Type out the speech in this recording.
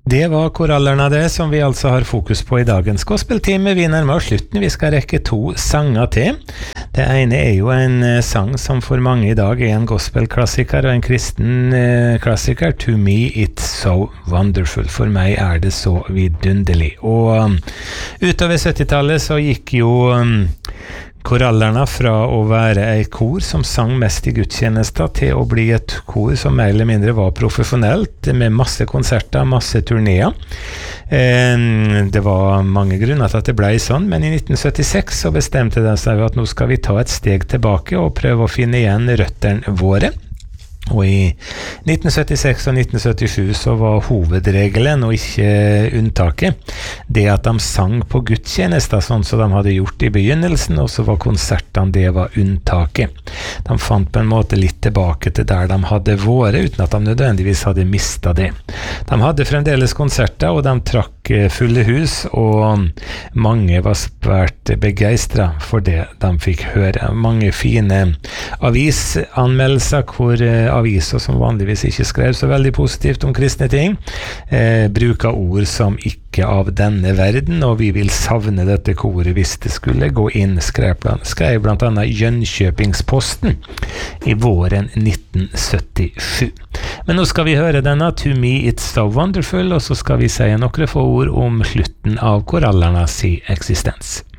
Det var korallerne det, som vi altså har fokus på I dagens gospeltime. Vi nærmer oss slutten, vi skal rekke 2 sanger til. Det ene jo en sang som for mange I dag en gospelklassiker og en kristen klassiker. To me it's so wonderful. For meg det så vidunderlig. Og utover 70-tallet så gikk jo korallerne fra å være et kor som sang mest I gudstjenester til å bli et kor som mer eller mindre var profesjonelt, med masse konserter, masse turnéer. Det var mange grunner til at det ble sånn, men I 1976 så bestemte de seg at nå skal vi ta et steg tilbake og prøve å finne igjen røttene våre. Og I 1976 og 1977 så var hovedregelen og ikke unntaket det at de sang på gudstjenester sånn som de hadde gjort I begynnelsen, og så var konsertene det var unntaket. De fant på en måte litt tilbake til der de hadde vært, uten at de nødvendigvis hadde mistet det. De hadde fremdeles konserter, og de trakk fulle hus, og mange var svært begeistret for det de fikk høre. Mange fine avisanmeldelser hvor aviser som vanligvis ikke skrev så veldig positivt om kristne ting, bruker ord som ikke av denne verden, og vi vil savne dette koret hvis det skulle gå inn, skrev blant annet Jönköpingsposten I våren 1977. Men nå skal vi høre denne To me it's so wonderful, og så skal vi si noen få ord om slutten av korallerne sin eksistens.